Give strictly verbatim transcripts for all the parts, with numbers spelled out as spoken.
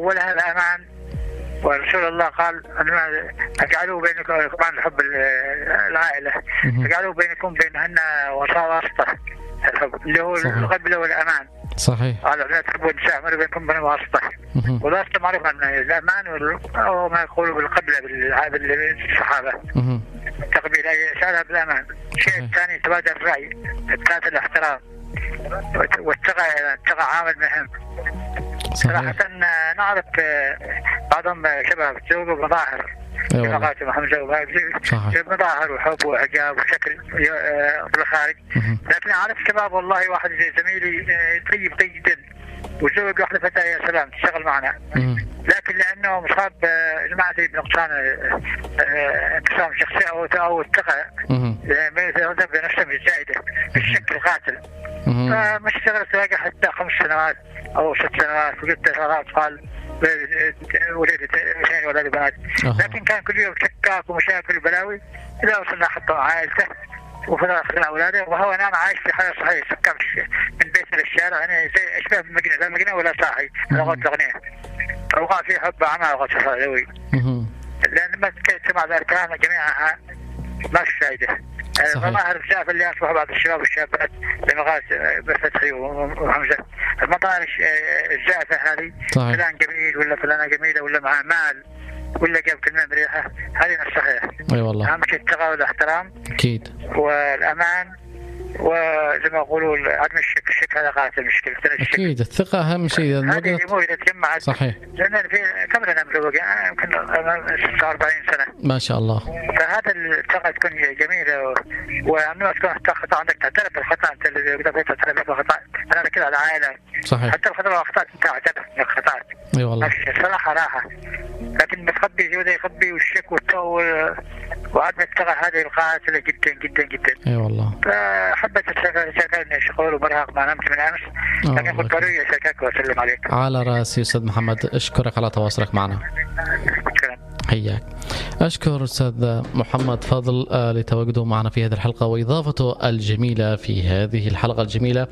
أولها الأمان، ورسول الله قال اجعلوا بينكم طبعا الحب العائلة، اجعلوا بينكم بينهن واسطة، الحب اللي هو القبلة والأمان. صحيح. قال لا تحبوا النساء ما بينكم بين واسطة، والواسطة معروف أن الأمان أو ما يقولوا بالقبلة بالصحابة تقبيل أي سالها بالأمان. الشيء الثاني تبادل الرأي، الثالث الاحترام، والتقى التقى عامل مهم. صراحة نعرف بعضهم شبه الزوج ومظاهر كما حمزة مظاهر وحب وإعجاب وشكل بالخارج، لكن أعرف شباب والله واحد زي زميلي طيب طيب جدا وزوج واحدة فتاة يا سلام تشتغل معنا، لكن لأنه مصاب ما أدري بنقصان انقسام شخصية أو أو الثقة بنفسه الزائدة بالشكل قاتل، فما اشتغل تلاقي حتى خمس سنوات أو ست سنوات وجدت ثلاث أطفال ولدت اثنين ولاد بنات، لكن كان كل يوم شكاك ومشاكل وبلاوي. إذا وصلنا حتى عائلته وفي الآخر أولاده، وهو أنا عايش في حياة صحية سكان من بيت للشارع، يعني زي أشبه بالمجنة، لا مجنة ولا صاحي لغة الأغنية، أوقات في حب عمى وغط صحوي، لأن ما تجمع الأركان جميعها ما في فائدة. المظاهر الزائفة اللي أصبح بعض الشباب والشابات لمغاز بفتحي وحمزة، المظاهر الزائفة هذه فلان جميل ولا فلانة جميلة ولا معاه مال ولا جاب كلمة مريحة، هذه مش صحيح. أي والله. أهم شيء التقوى والاحترام أكيد والأمان، وزي ما يقولوا عدم الشك، الشك هذا قاتل مشكلة. أكيد الثقة أهم شيء. هذه مو إذا تجمعت. صحيح. لأن في كم لنا مزوج يمكن ستة وأربعين سنة. ما شاء الله. فهذا الثقة تكون جميلة، وأنه تكون حتى خطأ عندك تعترف بالخطأ، أنت اللي إذا بيت تعترف بالخطأ، أنا كذا على عائلة. صحيح. حتى الخطأ والأخطاء أنت تعترف بالخطأ. أي والله. الصراحة راحة، لكن بتخبي جودة يخبي والشك والتو وعدم الثقة هذه القاتلة جدا جدا جدا. أي والله. فحبت شكلني شغل ومرهق ما نمت من أمس، لكن قلت له شكاك وأسلم عليك. على رأسي أستاذ محمد، أشكرك على تواصلك معنا. شكرا. حياك. أشكر أستاذ محمد فضل لتواجده معنا في هذه الحلقة وإضافته الجميلة في هذه الحلقة الجميلة.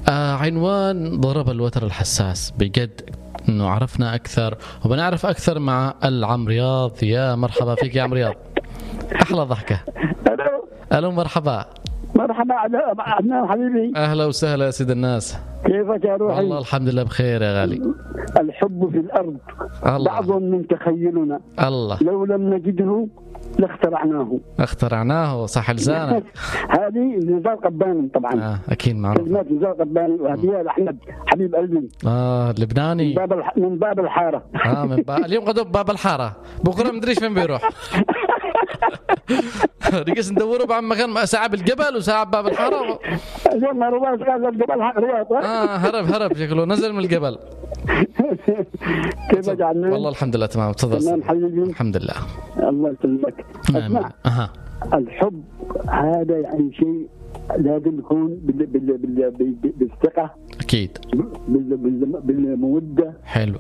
عنوان ضرب الوتر الحساس، بجد إنه عرفنا أكثر وبنعرف أكثر مع العم رياض. يا مرحبا فيك يا عم رياض، أحلى ضحكة. ألو. ألو مرحبا. مرحبا عدنان حبيبي. أهلا وسهلا يا سيد الناس. كيفك يا روحي؟ والله الحمد لله بخير يا غالي. الحب في الأرض بعض من تخيلنا، الله لو لم نجده لاخترعناه. اخترعناه صح لسانك. هذه نزار قباني طبعا. آه أكيد معروف. كلمات نزار قباني وهديها لأحمد حبيب قلبي. آه لبناني. من باب الح... من باب الحارة. آه من باب اليوم غدو باب الحارة، بكرة مدريش فين بيروح. رجس ندوره بعد مكان ساعة بالجبل وساعة باب الحارة. اليوم رواز قال الجبل رواز. آه هرب هرب شكله نزل من الجبل. كيف جعلنا؟ والله الحمد لله تمام. تفضل. تمام حبيبي. الحمد لله. الله يسلمك. اسمع. أها. الحب هذا يعني شيء لازم يكون بال بال بال بالثقة. أكيد. بال بال بالمودة. حلو.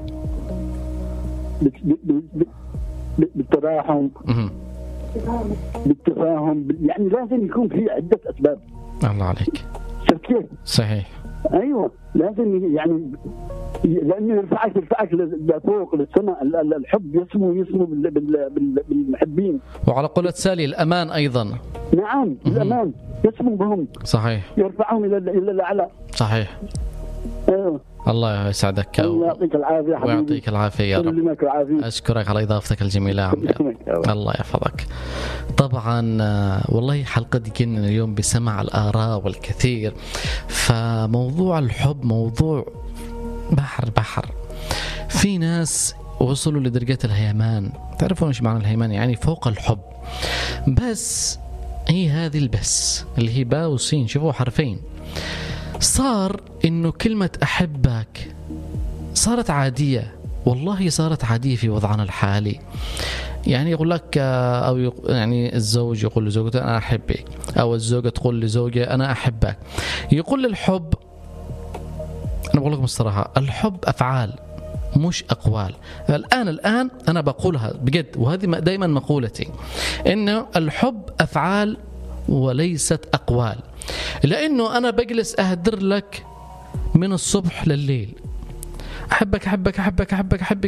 بالتراحم. بالتفاهم، يعني لازم يكون في عدة أسباب. الله عليك. شوف كيف؟ صحيح. أيوة لازم يعني لأنه يرفعك يرفعك لفوق للسماء. الحب يسمو يسمو بالمحبين. وعلى قولة سالي الأمان أيضا. نعم الأمان يسمو بهم. صحيح. يرفعهم إلى إلى الأعلى. صحيح. أيوة. الله يسعدك. الله يعطيك العافية حبيبي. ويعطيك العافية يا رب. أشكرك على إضافتك الجميلة يا عمي. الله يحفظك. طبعا والله حلقة جنن اليوم بسمع الآراء والكثير، فموضوع الحب موضوع بحر بحر. في ناس وصلوا لدرجة الهيمان، تعرفون ايش معنى الهيمان؟ يعني فوق الحب. بس هي هذه البس اللي هي باء وسين، شوفوا حرفين. صار إنه كلمة أحبك صارت عادية، والله صارت عادية في وضعنا الحالي. يعني يقول لك أو يعني الزوج يقول لزوجته أنا أحبك، أو الزوجة تقول لزوجها أنا أحبك. يقول للحب، أنا بقول لكم الصراحة، الحب أفعال مش أقوال. الآن الآن أنا بقولها بجد، وهذه دائما مقولتي، إنه الحب أفعال وليست أقوال. لأنه أنا بجلس أهدر لك من الصبح لليل، أحبك أحبك أحبك أحبك أحبك